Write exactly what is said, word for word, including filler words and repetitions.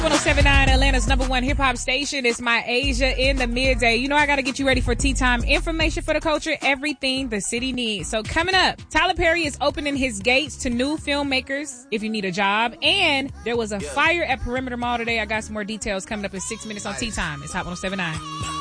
one oh seven point nine, Atlanta's number one hip-hop station. It's My Asia in the midday. You know I got to get you ready for tea time. Information for the culture, everything the city needs. So coming up, Tyler Perry is opening his gates to new filmmakers if you need a job. And there was a fire at Perimeter Mall today. I got some more details coming up in six minutes on Tea Time. It's Hot one oh seven point nine.